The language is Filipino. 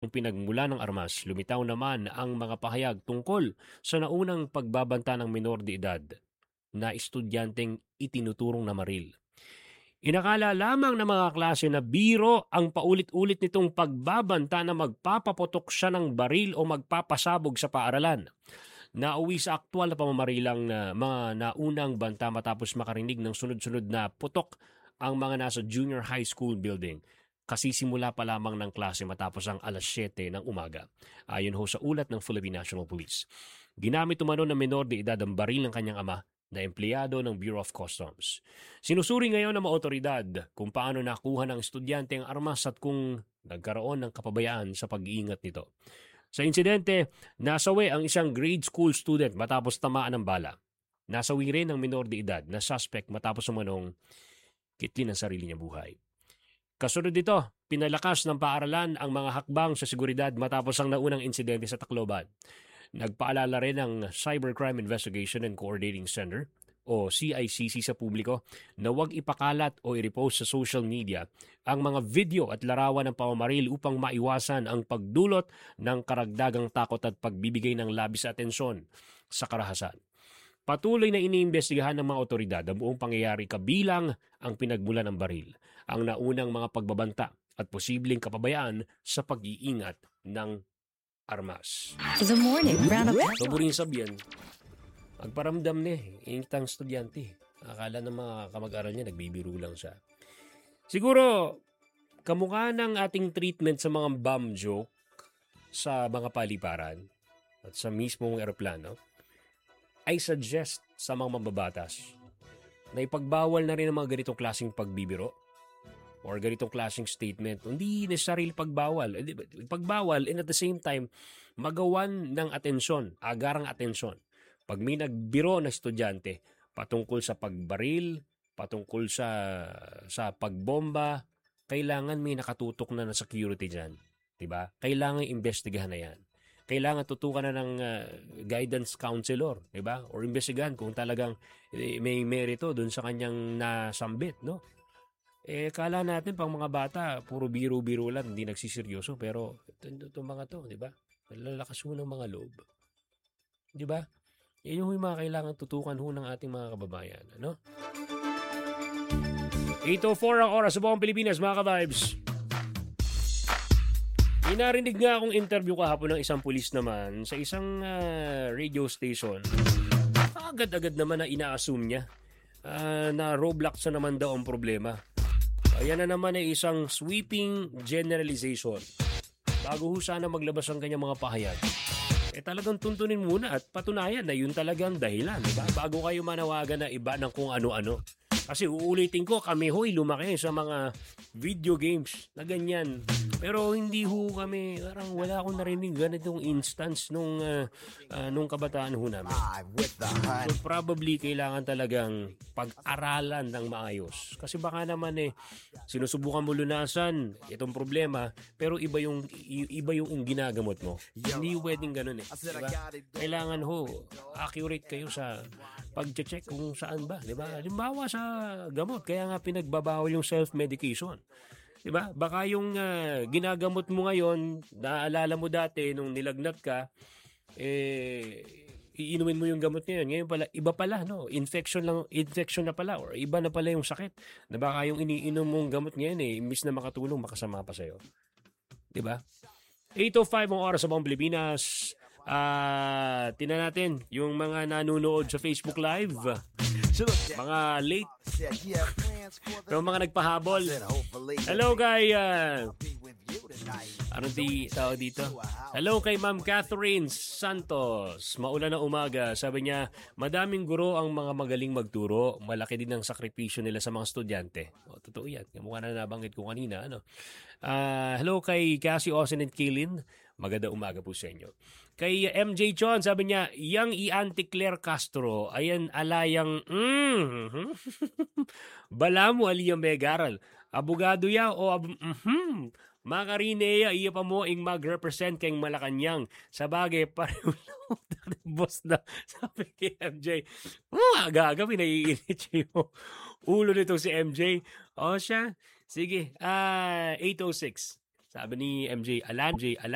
pinagmula ng armas, lumitaw naman ang mga pahayag tungkol sa naunang pagbabanta ng minor de edad na estudyanteng itinuturong na maril. Inakala lamang ng mga klase na biro ang paulit-ulit nitong pagbabanta na magpapaputok siya ng baril o magpapasabog sa paaralan. Nauwi sa aktwal na pamamarilang na mga naunang banta matapos makarinig ng sunod-sunod na putok ang mga nasa junior high school building. Kasisimula pa lamang ng klase matapos ang alas 7 ng umaga. Ayon ho sa ulat ng Philippine National Police. Ginamit umano ng menor de edad ang baril ng kanyang ama na empleyado ng Bureau of Customs. Sinusuri ngayon ng mga otoridad kung paano nakuha ng estudyante ang armas at kung nagkaroon ng kapabayaan sa pag-iingat nito. Sa insidente, nasawi ang isang grade school student matapos tamaan ng bala. Nasawi rin ang minor de edad na suspect matapos umanong kitlin ang sarili niya buhay. Kasunod dito, pinalakas ng paaralan ang mga hakbang sa seguridad matapos ang naunang insidente sa Tacloban. Nagpaalala rin ang Cybercrime Investigation and Coordinating Center o CICC sa publiko na huwag ipakalat o i-repost sa social media ang mga video at larawan ng pamamaril upang maiwasan ang pagdulot ng karagdagang takot at pagbibigay ng labis atensyon sa karahasan. Patuloy na iniimbestigahan ng mga otoridad ang buong pangyayari kabilang ang pinagmulan ng baril, ang naunang mga pagbabanta at posibleng kapabayaan sa pag-iingat ng armas. The morning round up. Paboring sabihan, magparamdam ni ingitang estudyante. Akala ng mga kamag-aral niya, nagbibiro lang siya. Siguro, kamukha ng ating treatment sa mga bomb joke sa mga paliparan at sa mismong eroplano, I suggest sa mga mababatas na ipagbawal na rin ang mga ganitong klaseng pagbibiro or ganitong klaseng statement. Hindi necessarily pagbawal. Pagbawal and at the same time, magawan ng atensyon, agarang atensyon. Pag may nagbiro na estudyante patungkol sa pagbaril, patungkol sa pagbomba, kailangan may nakatutok na security dyan. Diba? Kailangan imbestigahan na yan. Kailangan tutukan na ng guidance counselor, diba? Or imbestigahan kung talagang may merito dun sa kanyang nasambit, no? Kala natin pang mga bata, puro biro-biro lang, hindi nagsiseryoso. Pero ito mga to, di ba? Malalakas ho ng mga loob. Di ba? Yan yung mga kailangan tutukan ho ng ating mga kababayan. Ano? 8:04 ang oras sa buong Pilipinas, mga ka-vibes. Inarinig nga akong interview kahapon ng isang pulis naman sa isang radio station. Agad-agad naman na ina-assume niya na Roblox na naman daw ang problema. Ayan na naman ay isang sweeping generalization. Bago ho sana maglabas ang kanyang mga pahayag, talagang tuntunin muna at patunayan na yun talagang dahilan. Diba? Bago kayo manawagan na iba ng kung ano-ano. Kasi uulitin ko, kami ho'y lumaki sa mga video games na ganyan. Pero hindi ho kami, parang wala akong narinig ganitong instance nung kabataan ho namin. So probably kailangan talagang pag-aralan ng maayos. Kasi baka naman sinusubukan mo lunasan itong problema, pero iba yung ginagamot mo. Hindi pwedeng ganun Diba? Kailangan ho, accurate kayo sa pag-check kung saan ba. Diba? Halimbawa sa gamot, kaya nga pinagbabawal yung self-medication. Diba? Baka yung ginagamot mo ngayon, naalala mo dati nung nilagnat ka, iinumin mo yung gamot ngayon. Ngayon pala, iba pala, no? Infection na pala, or iba na pala yung sakit. Na baka yung iniinom mong gamot ngayon, imbis na makatulong, makasama pa sa'yo. Diba? 8:05 ang oras sa buong Pilipinas. Tingnan natin yung mga nanonood sa Facebook Live. Mga late. Pero mga nagpahabol. Hello kay anong tao dito? Hello kay Ma'am Catherine Santos. Maulan na umaga. Sabi niya, madaming guro ang mga magaling magturo. Malaki din ang sakripisyo nila sa mga estudyante. Totoo yan. Mukha na nabanggit ko kanina. Hello kay Cassie Austin and Kaylin. Maganda umaga po sa inyo. Kay MJ Chon, sabi niya, yang i-anti Claire Castro, ayan alayang, bala mo aliyang megaral. Abogado ya o Makarineya, iya pa mo ing mag-represent kayong Malacanang. Sa bagay, pareho lang boss na. Sabi kay MJ, aga-aga, pinaiinit yung ulo nito si MJ. O siya, sige, 8:06. Sabi ni MJ, Alan,